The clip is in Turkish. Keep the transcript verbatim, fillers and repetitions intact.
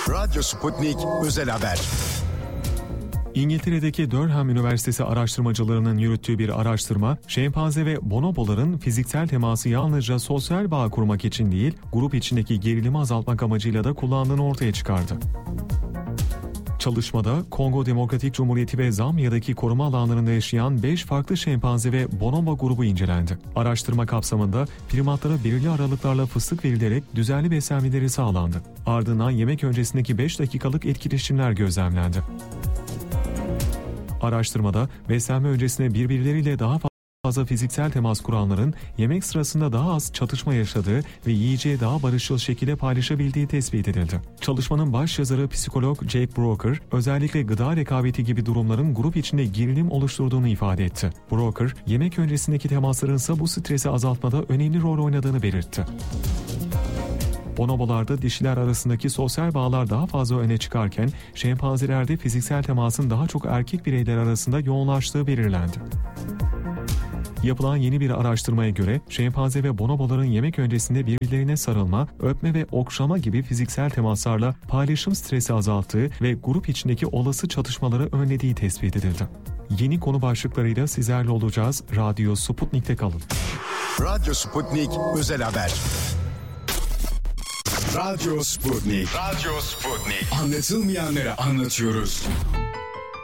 Radyo Sputnik Özel Haber. İngiltere'deki Durham Üniversitesi araştırmacılarının yürüttüğü bir araştırma, şempanze ve bonoboların fiziksel teması yalnızca sosyal bağ kurmak için değil, grup içindeki gerilimi azaltmak amacıyla da kullandığını ortaya çıkardı. Çalışmada Kongo Demokratik Cumhuriyeti ve Zambya'daki koruma alanlarında yaşayan beş farklı şempanze ve bonobo grubu incelendi. Araştırma kapsamında primatlara belirli aralıklarla fıstık verilerek düzenli beslenmeleri sağlandı. Ardından yemek öncesindeki beş dakikalık etkileşimler gözlemlendi. Araştırmada beslenme öncesinde birbirleriyle daha fazla fiziksel temas kuranların yemek sırasında daha az çatışma yaşadığı ve yiyeceği daha barışçıl şekilde paylaşabildiği tespit edildi. Çalışmanın başyazarı psikolog Jake Broker, özellikle gıda rekabeti gibi durumların grup içinde gerilim oluşturduğunu ifade etti. Broker, yemek öncesindeki temasların ise bu stresi azaltmada önemli rol oynadığını belirtti. Bonobolarda dişiler arasındaki sosyal bağlar daha fazla öne çıkarken, şempanzelerde fiziksel temasın daha çok erkek bireyler arasında yoğunlaştığı belirlendi. Yapılan yeni bir araştırmaya göre şempanze ve bonoboların yemek öncesinde birbirlerine sarılma, öpme ve okşama gibi fiziksel temaslarla paylaşım stresi azalttığı ve grup içindeki olası çatışmaları önlediği tespit edildi. Yeni konu başlıklarıyla sizlerle olacağız. Radyo Sputnik'te kalın. Radyo Sputnik Özel Haber. Radyo Sputnik. Radyo Sputnik. Anlatılmayanları anlatıyoruz.